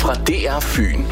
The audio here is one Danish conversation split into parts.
fra DR Fyn.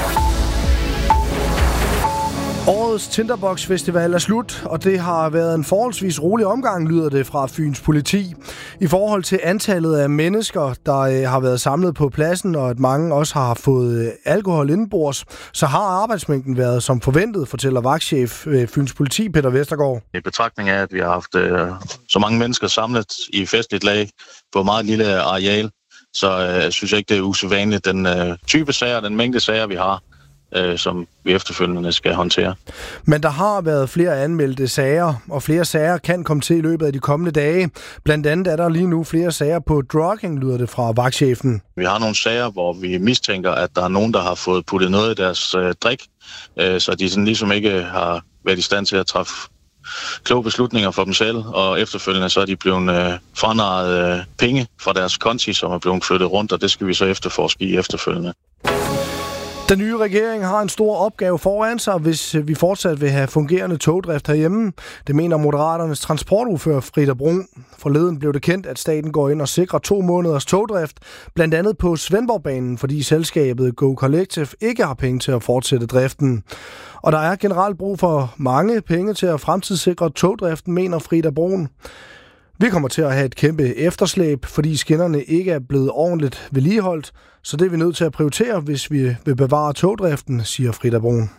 Årets Tinderbox Festival er slut, og det har været en forholdsvis rolig omgang, lyder det fra Fyns politi. I forhold til antallet af mennesker, der har været samlet på pladsen, og at mange også har fået alkohol indenbords, så har arbejdsmængden været som forventet, fortæller vagtchef Fyns politi Peter Vestergaard. I betragtning af, at vi har haft så mange mennesker samlet i festligt lag på meget lille areal, så synes jeg ikke, det er usædvanligt den type sager, den mængde sager, vi har, som vi efterfølgende skal håndtere. Men der har været flere anmeldte sager, og flere sager kan komme til i løbet af de kommende dage. Blandt andet er der lige nu flere sager på drugging, lyder det fra vagtchefen. Vi har nogle sager, hvor vi mistænker, at der er nogen, der har fået puttet noget i deres drik, så de sådan ligesom ikke har været i stand til at træffe kloge beslutninger for dem selv, og efterfølgende så er de blevet franarret penge fra deres konti, som er blevet flyttet rundt, og det skal vi så efterforske i efterfølgende. Den nye regering har en stor opgave foran sig, hvis vi fortsat vil have fungerende togdrift herhjemme. Det mener Moderaternes transportordfører Frida Brun. Forleden blev det kendt, at staten går ind og sikrer 2 måneders togdrift, blandt andet på Svendborgbanen, fordi selskabet Go Collective ikke har penge til at fortsætte driften. Og der er generelt brug for mange penge til at fremtidssikre togdriften, mener Frida Brun. Vi kommer til at have et kæmpe efterslæb, fordi skinnerne ikke er blevet ordentligt vedligeholdt, så det er vi nødt til at prioritere, hvis vi vil bevare togdriften, siger Frida Brun.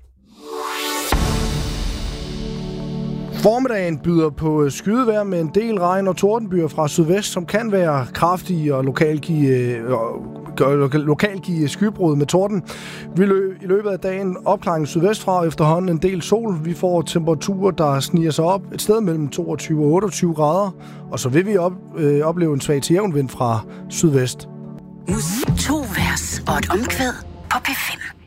Formiddagen byder på skydevejr med en del regn og tordenbyer fra sydvest, som kan være kraftige og lokalt give skybrud med torden. Vi i løbet af dagen opklaring sydvestfra, efterhånden en del sol. Vi får temperaturer, der sniger sig op et sted mellem 22 og 28 grader. Og så vil vi opleve en svag til jævn vind fra sydvest. 2 vers og et omkvæd på P5.